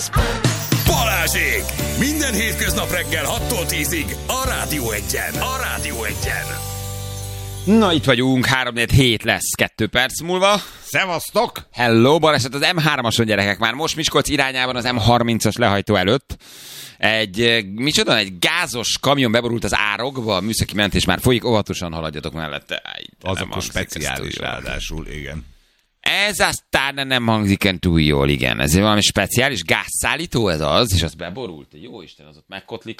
Balázsék! Minden hétköznap reggel 6-tól 10-ig a Rádió Egyen. A Rádió Egyen. Na, itt vagyunk, 3-4-7 lesz 2 perc múlva. Szevasztok! Hello, baleset az M3-ason, gyerekek, már most Miskolc irányában az M30-as lehajtó előtt. Egy gázos kamion beborult az árokba, a műszaki mentés már folyik, óvatosan haladjatok mellette. Az akkor speciális ráadásul, igen. Ez aztán nem hangzik túl jól, igen. Ez valami speciális gázszállító ez az, és az beborult. Jó Isten, az ott megkotlik,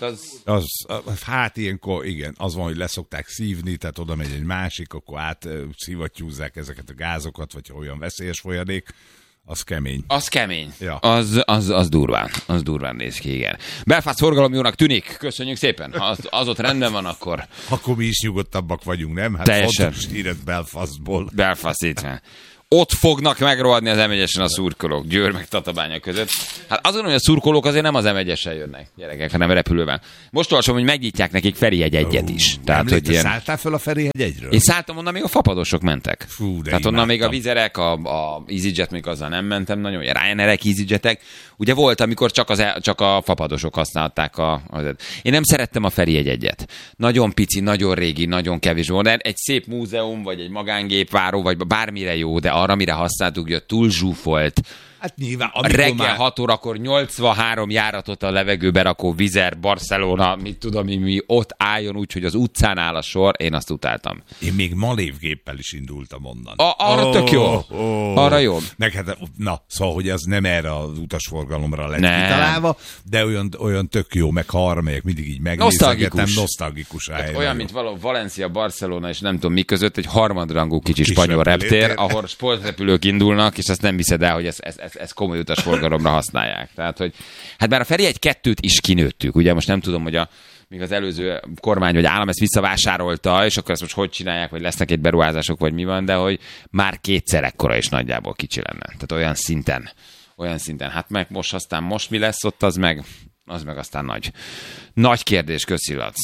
Hát ilyenkor, igen, az van, hogy leszokták szívni, tehát oda megy egy másik, akkor átszivattyúzzák ezeket a gázokat, vagy olyan veszélyes folyadék. Az kemény. Az kemény. Ja. Az durván. Az durván néz ki, igen. Belfast forgalom jónak tűnik. Köszönjük szépen. Ha az ott rendben van, akkor... Akkor mi is nyugodtabbak vagyunk, nem? Hát teljesen. fontos híret Belfastból. Belfast itt van. Ott fognak megrohadni az M1-esen a szurkolók, Győr meg Tatabánya között. Hát azon, hogy a szurkolók azért nem az M1-esen jönnek, gyerekek, hanem repülőben. Most olvasom, hogy megnyitják nekik Ferihegy 1-et is. Tehát, hogy ilyen... Szálltál fel a Ferihegy 1-ről? Én szálltam, onnan még a fapadosok mentek. Fú, de tehát onnan imádtam. még a vizerek, a EasyJet, még azzal nem mentem nagyon, a Ryanairek, EasyJetek. Ugye volt, amikor csak a fapadosok használták Én nem szerettem a Ferihegy 1-et. Nagyon pici, nagyon régi, nagyon kevés volt. Egy szép múzeum, vagy egy magángépváró, vagy bármire jó, de arra, mire használtuk, hogy túl zsúfolt. Hát nyilván, reggel 6 órakor 83 járatot a levegőbe rakó vizer, Barcelona, mit tudom mi ott álljon úgy, hogy az utcán áll a sor, én azt utáltam. Én még malévgéppel is indultam onnan. Arra tök jó. Arra jó. Szóval, hogy az nem erre az utasforgalomra lett kitalálva, de olyan tök jó, meg ha arra megyek, mindig így megnézegetem, nosztalgikus a hely. Olyan, mint Valencia, Barcelona, és nem tudom mi között, egy harmadrangú kicsi spanyol reptér, ahol sportrepülők indulnak, és azt nem hiszed el, hogy ez komoly utasforgalomra használják. Tehát, hogy hát már a Ferihegy 2-t is kinőttük. Ugye most nem tudom, hogy még az előző kormány vagy állam ezt visszavásárolta, és akkor ezt most hogy csinálják, hogy lesznek egy beruházások, vagy mi van, de hogy már kétszer ekkora is nagyjából kicsi lenne. Tehát olyan szinten. Hát meg most mi lesz ott, az meg aztán nagy kérdés, köszi, Lac.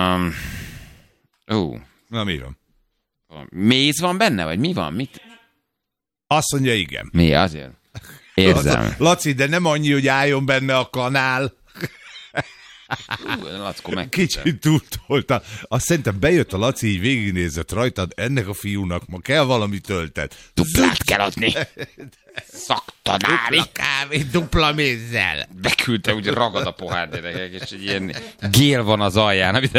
Na, mi van? Méz van benne, vagy mi van? Mit? Azt mondja, igen. Mi azért? Érzem. Laci, de nem annyi, hogy álljon benne a kanál. Lackó meg. Kicsit túltolta. Azt szerintem bejött a Laci, így végignézett rajtad, ennek a fiúnak ma kell valami töltet. Duplát kell adni. Szaktanári. Dupla kávé, dupla mézzel. Beküldte, úgy ragad a pohár, gyerekek, és egy ilyen gél van az alján, amit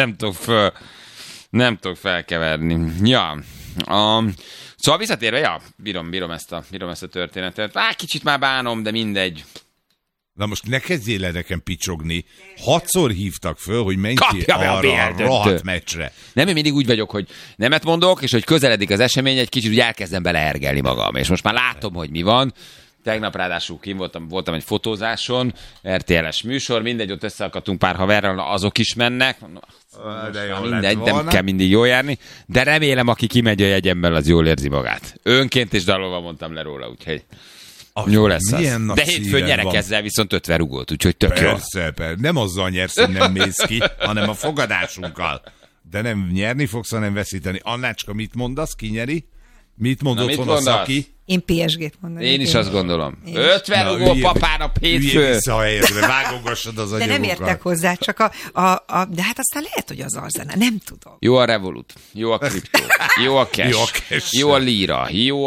nem tudok felkeverni. Ja. Szóval visszatérve, bírom ezt a történetet. Kicsit már bánom, de mindegy. Na most ne kezdjél el nekem picsogni. 6-szor hívtak föl, hogy menj ki Kapja arra a rohadt meccsre. Nem, én mindig úgy vagyok, hogy nemet mondok, és hogy közeledik az esemény, egy kicsit úgy elkezdem beleergelni magam. És most már látom, hogy mi van. Tegnap ráadásul voltam egy fotózáson, RTL-es műsor, mindegy, ott összeakadtunk pár haverral, azok is mennek. Mindegy, nem kell mindig jól járni, de remélem, aki kimegy a jegyemmel, az jól érzi magát. Önként és dalolva mondtam le róla, úgyhogy jó lesz az. De hétfőn nyerek ezzel viszont 50 rugót, úgyhogy tök jó. Persze. Nem azzal nyersz, hogy nem mész ki, hanem a fogadásunkkal. De nem nyerni fogsz, hanem veszíteni. Annácska, mit mondasz? Ki nyeri? Mit mondott volna Szaki? Én PSG-t mondanék. Én is azt gondolom. 50 rugó papának hétfő. Üljél vissza a helyedre, vágogassad az anyagokat. De nem értek hozzá, csak de hát aztán lehet, hogy az Arzenál, nem tudom. Jó a Revolut, jó a kriptó, jó a cash, jó a lira, jó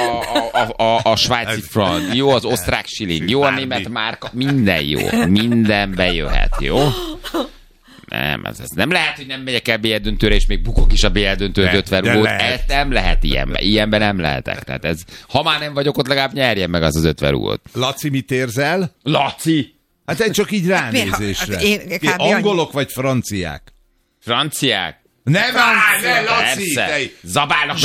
a svájci frank, jó az osztrák shilling, jó a német márka, minden jó, minden bejöhet, jó? Nem, ez nem lehet, hogy nem megyek el BL döntőre, és még bukok is a BL döntőt 50 rugót. Ez nem lehet ilyenben nem lehetek. Tehát ez, ha már nem vagyok ott, legalább nyerjen meg az 50 rugót. Laci, mit érzel? Laci! Hát egy csak így ránézésre. Angolok vagy franciák? Franciák? Ne Laci! Zabálnak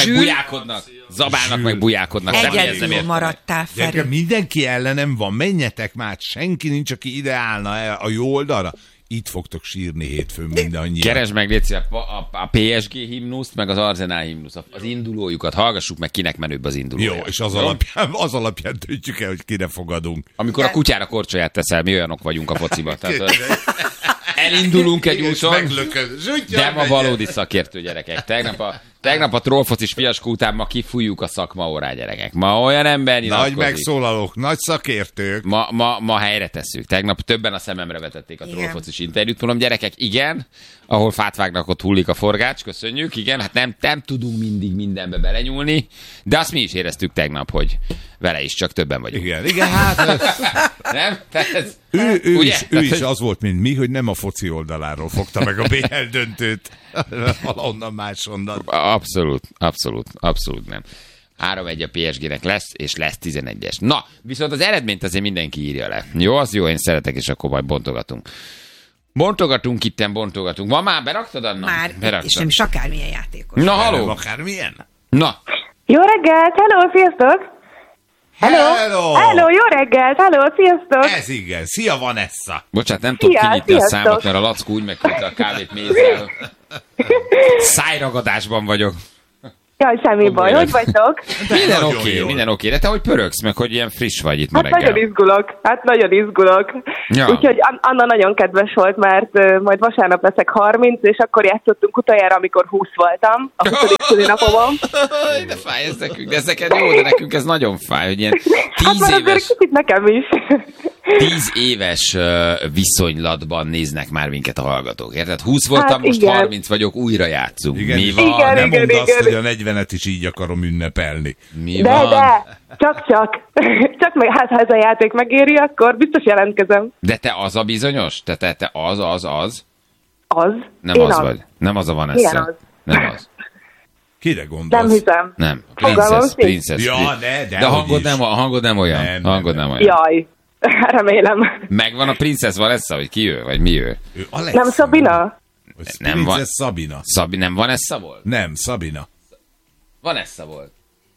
meg bujálkodnak. Egyedül maradtál, Feri. Mindenki ellenem van, menjetek már, senki nincs, aki ide állna a jó oldalra. Itt fogtok sírni hétfőn mindannyian. Keresd meg, Léci, a PSG himnuszt, meg az Arsenal himnuszt, az indulójukat, hallgassuk meg, kinek menőbb az indulója. Jó, és az alapján döntjük el, hogy kire fogadunk. Amikor a kutyára korcsolyát teszel, mi olyanok vagyunk a fociban. Tehát, elindulunk egy úton, de ma valódi szakértő, gyerekek. Tegnap a trollfocis fiaskó után ma kifújjuk a szakmaórá, gyerekek. Ma olyan ember nyilatkozik. Nagy megszólalók, nagy szakértők. Ma helyre tesszük. Tegnap többen a szememre vetették a trollfocis interjút. Mondom, gyerekek, igen, ahol fát vágnak, ott hullik a forgács, köszönjük, igen, hát nem tudunk mindig mindenbe belenyúlni, de azt mi is éreztük tegnap, hogy vele is csak többen vagyunk. Igen, hát Nem? ő is az volt, mint mi, hogy nem a foci oldaláról fogta meg a BL döntőt. Valahonnan máshonnan. Abszolút nem. 3-1 a PSG-nek lesz, és lesz 11-es. Na, viszont az eredményt azért mindenki írja le. Jó, az jó, én szeretek, és akkor majd bontogatunk. Bontogatunk. Van már, beraktad, Anna? Már, és nem is akármilyen játékos. Na, haló. Akármilyen. Na. Jó reggelt, hello, sziasztok! Hello, jó reggelt, hello, sziasztok! Ez igen, szia Vanessa! Bocsánat, nem tudom kinyitni a számot, mert a Lackó úgy megküldte a kávét mézzel. Szájragadásban vagyok. Jaj, semmi baj, hogy vagytok? Minden oké. De te hogy pörögsz meg, hogy ilyen friss vagy itt ma Hát reggel? nagyon izgulok. Ja. Úgyhogy Anna nagyon kedves volt, mert majd vasárnap leszek 30, és akkor játszottunk utoljára, amikor 20 voltam, a 20. szülinapomon. De fáj ez nekünk, de ez neked jó, de nekünk ez nagyon fáj, hogy ilyen 10 Hát már azért éves... kicsit nekem is. 10 éves viszonylatban néznek már minket a hallgatók, érted? 20 voltam, Hát most igen. 30 vagyok, újra játszunk. Igen, Mi van? Igen, nem mondd azt, igen. hogy a 40-et is így akarom ünnepelni. Mi De, van? csak meg, hát ha ez a játék megéri, akkor biztos jelentkezem. De te az a bizonyos? Te az? Az? Nem Én az vagy. Nem az a Vanessa. Igen, az. Nem az. Kire gondolsz? Nem hiszem. Nem. Fogalmam sincs. Princess. Ja, de a hangod nem olyan. Nem. Jaj, remélem. Megvan a Princess Vanessa, vagy ki ő? Vagy mi ő? Ő Alex. Nem Szabina? Nem van. Szabina. Nem Vanessa volt? Nem, Szabina. Vanessa volt.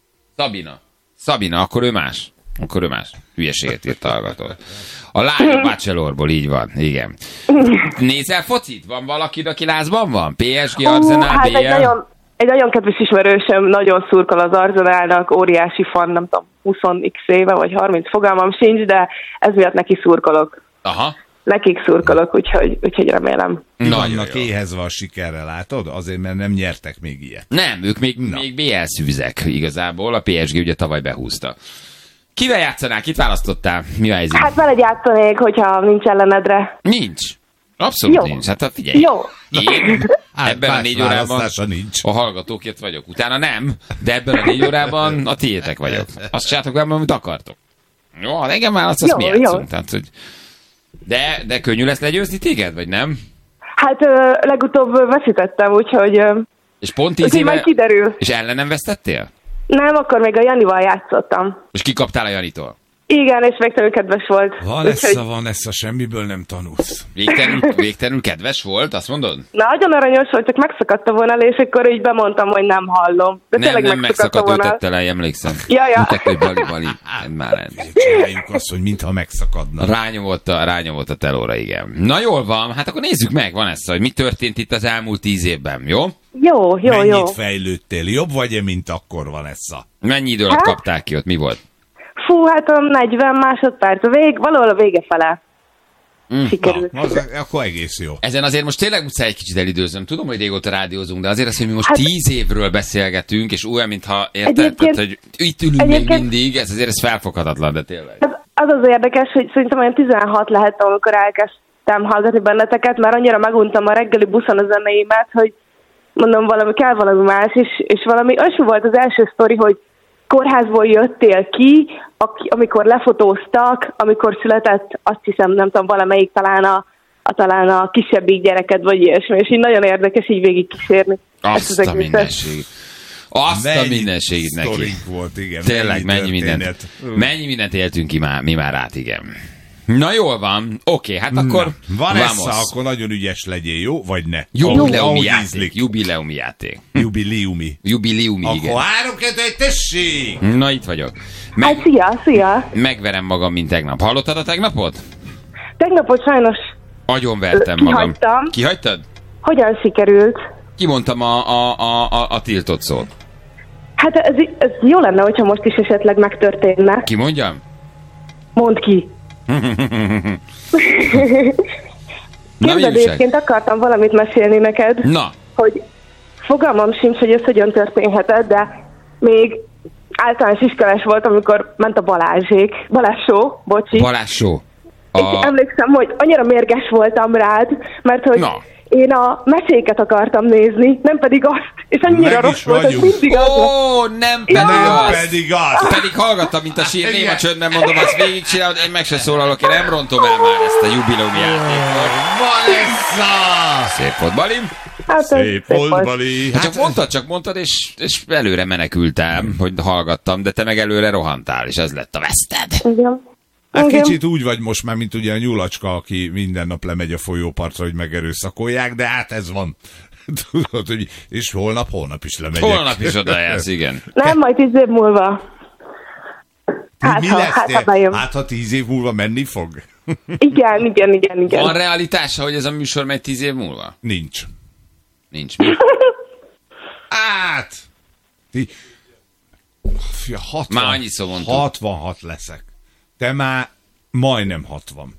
Szabina, akkor ő más. Hülyeséget írt a hallgató. A lány a Bachelorból, így van, igen. Nézel focit? Van valaki, aki lázban van? PSG, Arsenal, Hát BL? egy nagyon kedves ismerősöm nagyon szurkol az Arsenalnak, óriási fan, nem tudom, 20x éve, vagy 30, fogalmam sincs, de ez miatt neki szurkolok. Aha. Nekik szurkolok, úgyhogy remélem. Vannak éhezve a sikerre, látod? Azért, mert nem nyertek még ilyet. Nem, ők még BL szűzek igazából, a PSG ugye tavaly behúzta. Kivel játszanál? Kit választottál? Mi a helyzet? Hát veled játszanék, hogyha nincs ellenedre. Nincs. Abszolút Jó. nincs. Hát figyelj. Jó. Én ebben a 4 órában választása nincs. a hallgatókért vagyok. Utána nem, de ebben a 4 órában a tiétek vagyok. Azt csináltok velem, amit akartok. Jó, ha engem választasz, Jó, mi jó. játszunk. Tehát, hogy... De könnyű lesz legyőzni téged, vagy nem? Hát legutóbb veszítettem, úgyhogy És pont 10 úgyhogy majd éve... kiderül. És ellenem vesztettél? Nem, akkor még a Janival játszottam. És kikaptál a Janitól? Igen, és végtelenül kedves volt. Vanessa, semmiből nem tanulsz. Végtelenül kedves volt, azt mondod? Nagyon aranyos volt, csak megszakadt a vonal, és akkor így bemondtam, hogy nem hallom. De tényleg Nem megszakadt a megszakadt, ő vonal. tette le, emlékszem. Ja. Mutatták, hogy bali. Már nem. Csináljuk azt, hogy mintha megszakadna. Rányomott a telóra, igen. Na jól van, hát akkor nézzük meg, Vanessa, hogy mi történt itt az elmúlt 10 évben, jó? Jó. Mennyit fejlődtél? Jobb vagy-e, mint akkor, Vanessa? Mennyi idő alatt kapták ki ott, mi volt? Fú, hát a 40 másodperc, valahol a vége fele. Sikerült. Na, akkor egész jó. Ezen azért most tényleg muszáj egy kicsit elidőzöm. Tudom, hogy régóta rádiózunk, de azért azt, hogy mi most 10 évről beszélgetünk, és olyan, mintha érted, tehát, hogy itt ülünk még mindig, ez azért ez felfoghatatlan, de tényleg. Az érdekes, hogy szerintem olyan 16 lehet, amikor elkezdtem hallgatni benneteket, mert annyira meguntam a reggeli buszon a zeneimet, hogy mondom, kell valami más, és valami olyasmi volt az első sztori, hogy kórházból jöttél ki, amikor lefotóztak, amikor született, azt hiszem, nem tudom, valamelyik talán a kisebbik gyereked, vagy ilyesmi, és így nagyon érdekes így végigkísérni. Azt a mindenségét. Azt a mindenségét neki. Volt, igen. Tényleg, mennyi mindent éltünk ki mi már át, igen. Na jól van, oké, hát akkor Vanessa, akkor nagyon ügyes legyél, jó? Vagy ne? Jubileumi játék. Jubileumi, igen. Akkor 3-2-1, tessék! Na, itt vagyok. Hát szia! Megverem magam, mint tegnap. Hallottad a tegnapot? Tegnapot sajnos agyonvertem magam. Kihagytad? Hogyan sikerült? Kimondtam a tiltott szót. Hát ez jó lenne, hogyha most is esetleg megtörténne. Ki mondjam? Mondd ki. Képzeld, egyébként akartam valamit mesélni neked. Na. Hogy fogalmam sincs, hogy ez hogyan történhetett, de még általános iskolás volt, amikor ment a Balázs show, bocsi. Balázs show. És emlékszem, hogy annyira mérges voltam rád, mert hogy én a meséket akartam nézni, nem pedig azt. És annyira rossz volt, hogy mindig az. Ó, nem pedig pedig az. Pedig hallgattam, mint a sír, néma csöndben mondom, azt végigcsinálod, én meg se szólalok, én nem rontom el már ezt a jubileumi játékot. Vanessa! Szép volt, Bali. Hát, Szép volt, Bali. Hát csak mondtad, és előre menekültem, hogy hallgattam, de te meg előre rohantál, és ez lett a veszted. Igen. Hát kicsit úgy vagy most már, mint ugye a nyulacska, aki minden nap lemegy a folyópartra, hogy megerőszakolják, de hát ez van. Tudod, hogy és holnap is lemegyek. Holnap is odajász, igen. Nem, majd 10 év múlva. Mi lesz? Hát, ha 10 év múlva menni fog? Igen. Van realitása, hogy ez a műsor megy 10 év múlva? Nincs. Nincs. Mi? Hát! 60, már annyiszor mondtuk. 66 leszek. Te már majdnem 60.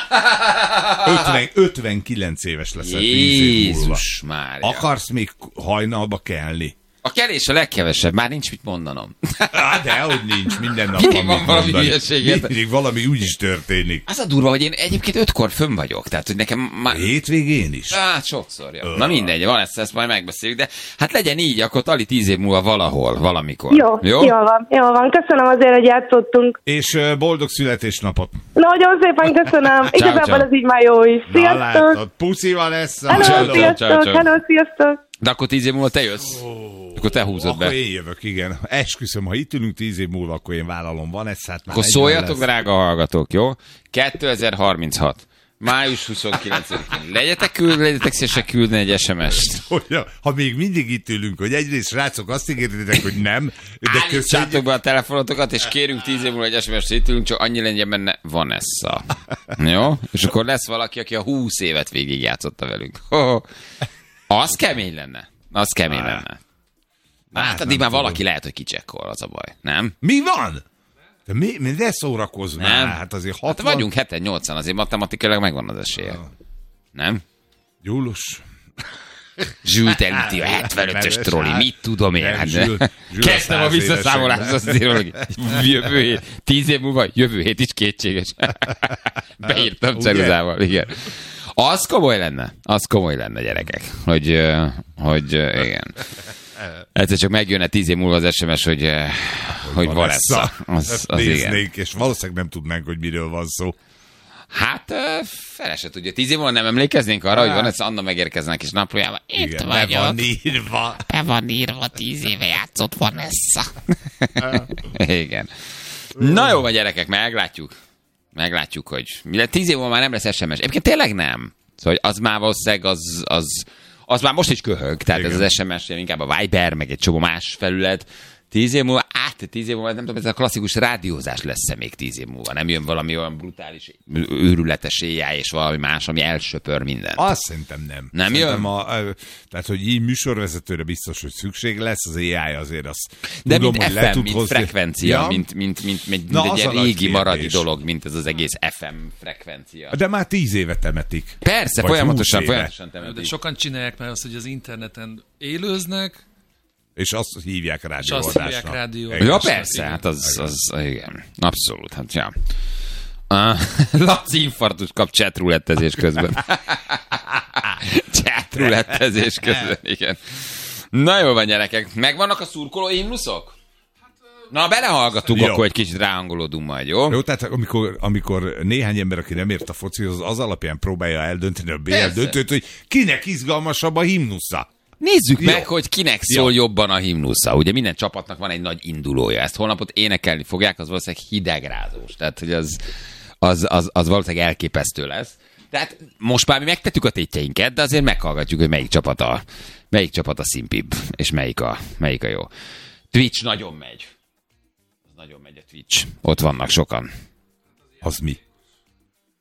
59 éves leszel 10 év múlva. Jézus Mária. Akarsz még hajnalba kelni? A kelés a legkevesebb, már nincs mit mondanom. Dehogy nincs, minden nap Mindig van van valami hülyeséget. Mindig valami úgy is történik. Az a durva, hogy én egyébként 5-kor fönn vagyok, tehát hogy nekem már... Hétvégén is? Hát sokszor, jó. Na mindegy, van ezt majd megbeszéljük, de hát legyen így, akkor Tali 10 év múlva valahol, valamikor. Jól van. Köszönöm azért, hogy játszottunk. És boldog születésnapot. Nagyon szépen köszönöm. Igazából ez így már jó is. Sziasztok! Puszi van lesz. Hello, sziasztok! De akkor 10 év múlva te jössz? Akkor te húzod be. Akkor én jövök, igen. Esküszöm, ha itt ülünk 10 év múlva, akkor én vállalom Vanessát. Akkor szóljatok, drága hallgatók, jó? 2036. Május 29-én. Legyetek szívesek küldeni egy SMS-t. Ha még mindig itt ülünk, hogy egyrészt srácok azt ígéritek, hogy nem, de köszönjük be a telefonotokat, és kérünk 10 év múlva egy SMS-t, itt ülünk, csak annyi legyen benne Vanessa. Jó? És akkor lesz valaki, aki a 20 évet végigjátszotta velünk. Az kemény lenne. Hát addig már valaki lehet, hogy kicsekkol, az a baj. Nem? Mi van? De szórakozz már. Hát azért 60... Hát vagyunk 7-8-an, azért matematikailag megvan az esélye. Nem? Gyulus. Zsült elüti a 75-ös troli, mit tudom én? Kezdtem a visszaszámolást, azt írom, hogy jövő hét, 10 év múlva, jövő hét is kétséges. Beírtam ceruzával, igen. Az komoly lenne, gyerekek, hogy igen. Egyszer csak megjönne 10 év múlva az SMS, hogy Vanessa. Az néznénk, és valószínűleg nem tudnánk, hogy miről van szó. Hát, fele se tudja. 10 év múlva nem emlékeznénk arra, hogy Vanessa Anna megérkeznek, és naplójában itt vagyok. Be van írva, 10 éve játszott Vanessa. Igen. Na jó van, gyerekek, meglátjuk, hogy 10 év múlva már nem lesz SMS. Egyébként tényleg nem. Szóval az már valószínűleg az már most is köhög. Tehát igen. Ez az SMS, inkább a Viber, meg egy csomó más felület. 10 év múlva, nem tudom, ez a klasszikus rádiózás lesz-e még 10 év múlva. Nem jön valami olyan brutális, őrületes AI és valami más, ami elsöpör mindent. Azt szerintem nem. Nem jön? Tehát, hogy így műsorvezetőre biztos, hogy szükség lesz, az AI azért azt de tudom, mint hogy FM, le tud mint hozni. frekvencia, mint egy ilyen régi maradi dolog, mint ez az egész FM frekvencia. De már 10 éve temetik. Persze, folyamatosan temetik. De sokan csinálják már azt, hogy az interneten élőznek, és azt hívják rádióadásnak. Ja, persze, hát az igen. Abszolút, hát ja. Laci infarktus kap chatrulettezés közben. Chatrulettezés közben, igen. Na jó van, gyerekek. Megvannak a szurkoló himnuszok? Na, belehallgatunk, akkor egy kicsit ráhangolódunk majd, jó? Jó, tehát amikor néhány ember, aki nem ért a focihoz, az alapján próbálja eldönteni a BL döntőt, hogy kinek izgalmasabb a himnusza. Nézzük meg, hogy kinek szól jobban a himnusza. Ugye minden csapatnak van egy nagy indulója. Ezt holnapot énekelni fogják, az valószínűleg hidegrázós. Tehát, hogy az valószínűleg elképesztő lesz. Tehát most már mi megtettük a tétjeinket, de azért meghallgatjuk, hogy melyik csapat a szimpibb, és melyik a jó. Twitch nagyon megy. Az nagyon megy a Twitch. Ott vannak sokan. Az mi?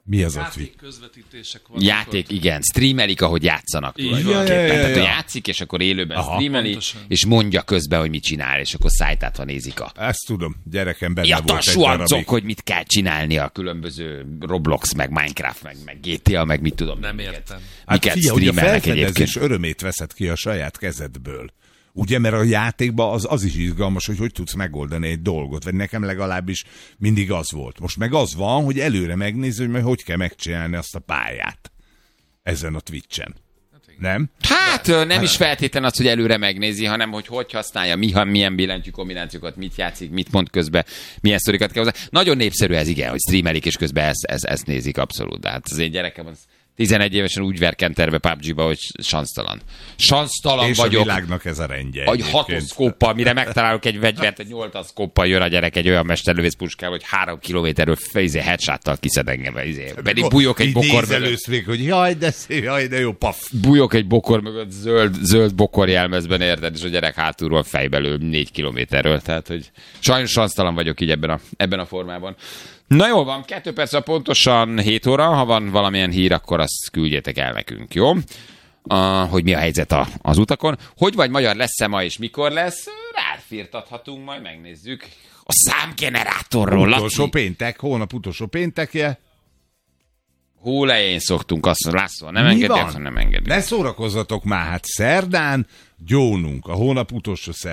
Mi az a Twitch? Közvetítések vannak. Játék, igen, streamelik, ahogy játszanak tulajdonképpen. Tehát ő játszik, és akkor élőben streameli, pontosan. és mondja közben, hogy mit csinál, és akkor szájtátva nézik Ezt tudom, gyerekem benne volt egy suancok, darabig. hogy mit kell csinálni a különböző Roblox, meg Minecraft, meg GTA, meg mit tudom. Nem értem. Miket Figyelj, hogy a streamelnek felfedezés egyébként. örömét veszed ki a saját kezedből. Ugye, mert a játékban az is izgalmas, hogy tudsz megoldani egy dolgot, vagy nekem legalábbis mindig az volt. Most meg az van, hogy előre megnézni, hogy hogy kell megcsinálni azt a pályát ezen a Twitch-en. Nem? Hát nem is feltétlen az, hogy előre megnézi, hanem hogy használja, milyen billentyű kombinációkat, mit játszik, mit mond közben, milyen sztorikat kell hozzá. Nagyon népszerű ez, igen, hogy streamelik, és közben ezt nézik abszolút. De hát az én gyerekem az 11 évesen úgy verkenterbe PUBG-ba, hogy sansztalan. Sansztalan És vagyok. a világnak ez a rendje. Egy egyébként. 6 szkóppal, mire megtalálok egy fegyvert, egy 8 szkóppal jön a gyerek egy olyan mesterlövész puskával, hogy 3 kilométerről headshottal kiszed engem. Pedig bújok egy Így bokor mögött. nézelősz még, hogy jaj, de jó, paf. Bújok egy bokor mögött zöld bokor jelmezben, érted, és a gyerek hátulról fejbe lő 4 kilométerről. Tehát, hogy sajnos sansztalan vagyok így ebben a formában. Na jól van, 2 perc pontosan 7 óra, ha van valamilyen hír, akkor azt küldjétek el nekünk, jó? Hogy mi a helyzet az utakon. Hogy vagy magyar, lesz-e ma és mikor lesz? Ráfirtathatunk, majd megnézzük. A számgenerátorról, Utolsó Laci. péntek, hónap utolsó péntekje. Hó lején szoktunk, azt László, nem Mi engedjük, van? nem engedjük. Ne szórakozzatok már, hát szerdán gyónunk, a hónap utolsó